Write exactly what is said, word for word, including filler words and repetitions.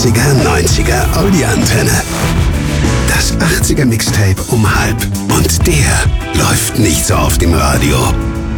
achtziger, neunziger, Audi-Antenne. Das achtziger Mixtape um halb. Und der läuft nicht so oft im Radio.